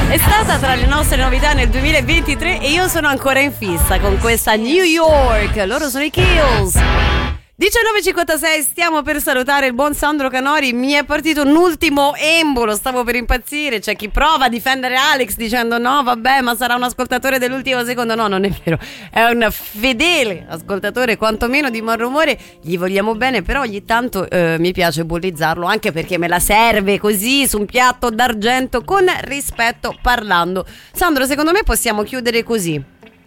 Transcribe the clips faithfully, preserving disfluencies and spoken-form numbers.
È stata tra le nostre novità nel duemilaventitré e io sono ancora in fissa con questa New York. Loro sono i Kills. diciannove e cinquantasei, stiamo per salutare il buon Sandro Canori. Mi è partito un ultimo embolo, stavo per impazzire. C'è chi prova a difendere Alex dicendo no vabbè, ma sarà un ascoltatore dell'ultimo secondo. No, non è vero, è un fedele ascoltatore quantomeno di Malrumore. Gli vogliamo bene, però ogni tanto eh, mi piace bullizzarlo, anche perché me la serve così su un piatto d'argento, con rispetto parlando. Sandro, secondo me possiamo chiudere così.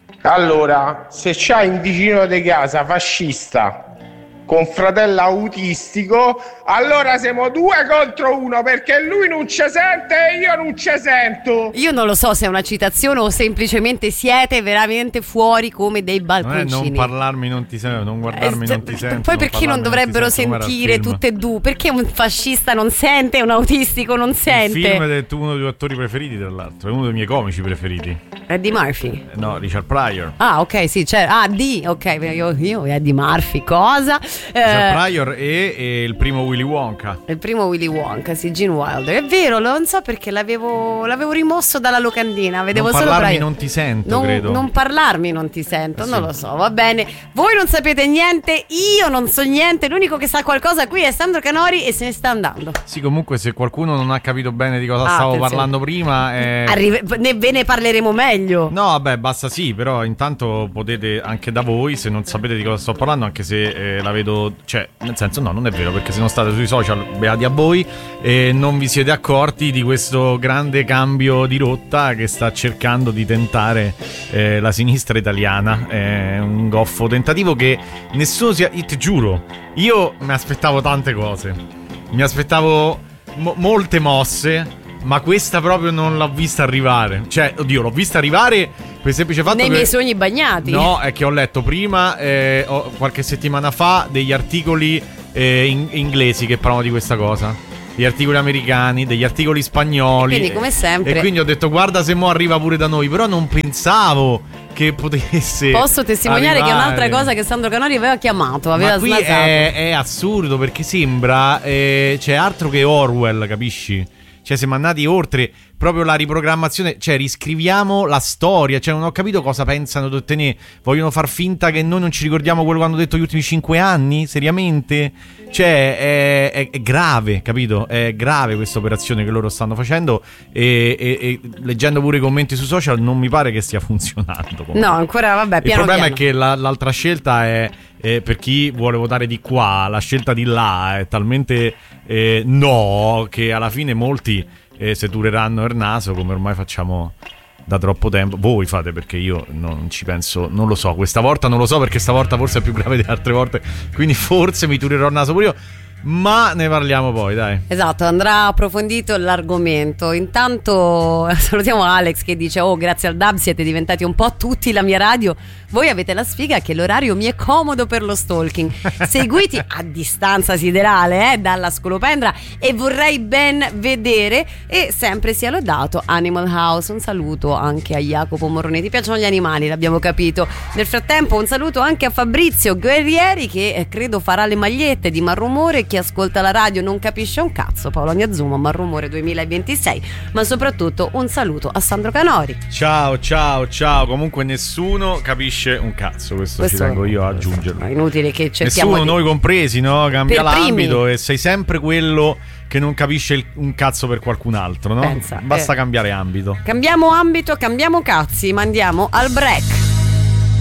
Allora, se c'hai un vicino di casa fascista con fratello autistico, allora siamo due contro uno, perché lui non ci sente e io non ci sento. Io non lo so se è una citazione o semplicemente siete veramente fuori come dei balconcini. Non, non parlarmi non ti sento, non guardarmi eh, non ti sento. Poi perché non, non dovrebbero sento, sentire tutte e due? Perché un fascista non sente, un autistico non sente? Il film è uno dei tuoi attori preferiti, tra l'altro, è uno dei miei comici preferiti. Eddie Murphy? No, Richard Pryor. Ah, ok, sì, c'è. Ah, D, ok, io, io Eddie Murphy, cosa? Richard eh, Pryor e, e il primo Willy Wonka. Il primo Willy Wonka, sì, Gene Wilder. È vero, non so perché l'avevo, l'avevo rimosso dalla locandina. Vedevo non solo parlarmi non ti sento, non, credo. Non parlarmi non ti sento, sì. Non lo so, va bene. Voi non sapete niente, io non so niente. L'unico che sa qualcosa qui è Sandro Canori e se ne sta andando. Sì, comunque se qualcuno non ha capito bene di cosa ah, stavo attenzione. parlando prima eh... Arrive, ne, ve ne parleremo meglio. No, vabbè, basta sì, però intanto potete anche da voi, se non sapete di cosa sto parlando, anche se eh, la vedo, cioè, nel senso no, non è vero, perché se non state sui social, beati a voi, e non vi siete accorti di questo grande cambio di rotta che sta cercando di tentare eh, la sinistra italiana. È un goffo tentativo che nessuno sia, ti giuro, io mi aspettavo tante cose, mi aspettavo mo- molte mosse, ma questa proprio non l'ho vista arrivare. Cioè, oddio, l'ho vista arrivare per il semplice fatto nei che... miei sogni bagnati. No, è che ho letto prima, eh, ho, qualche settimana fa, degli articoli eh, in- inglesi che parlavano di questa cosa. Degli articoli americani, degli articoli spagnoli. E quindi, come sempre. E quindi ho detto, guarda se mo arriva pure da noi. Però non pensavo che potesse Posso testimoniare arrivare. Che è un'altra cosa che Sandro Canori aveva chiamato, aveva Ma qui snasato. È, è assurdo, perché sembra eh, c'è altro che Orwell, capisci? Cioè siamo andati oltre proprio la riprogrammazione, cioè riscriviamo la storia, cioè non ho capito cosa pensano di ottenere. Vogliono far finta che noi non ci ricordiamo quello che hanno detto gli ultimi cinque anni? Seriamente? Cioè è, è, è grave, capito? È grave questa operazione che loro stanno facendo e, e, e leggendo pure i commenti su social non mi pare che stia funzionando. No, ancora vabbè, piano Il problema piano. è che la, l'altra scelta è, è per chi vuole votare di qua, la scelta di là è talmente eh, no che alla fine molti eh, se dureranno il naso, come ormai facciamo da troppo tempo. Voi fate, perché io non ci penso, non lo so, questa volta non lo so, perché stavolta forse è più grave di altre volte, quindi forse mi turerò il naso pure io. Ma ne parliamo poi, dai. Esatto, andrà approfondito l'argomento. Intanto salutiamo Alex che dice: oh, grazie al D A B siete diventati un po' tutti la mia radio. Voi avete la sfiga che l'orario mi è comodo per lo stalking. Seguiti a distanza siderale eh, dalla scolopendra, e vorrei ben vedere. E sempre sia lodato Animal House. Un saluto anche a Jacopo Morrone. Ti piacciono gli animali, l'abbiamo capito. Nel frattempo un saluto anche a Fabrizio Guerrieri, che eh, credo farà le magliette di Malrumore. Chi ascolta la radio non capisce un cazzo. Paolo Agnazzuma, Malrumore duemilaventisei. Ma soprattutto un saluto a Sandro Canori. Ciao ciao ciao. Comunque nessuno capisce un cazzo. Questo, questo ci tengo io a aggiungerlo. È inutile che cerchiamo nessuno, di... noi compresi, no? Cambia per l'ambito primi. E sei sempre quello che non capisce il, un cazzo per qualcun altro, no? Pensa, basta eh. cambiare ambito. Cambiamo ambito, cambiamo cazzi. Ma andiamo al break.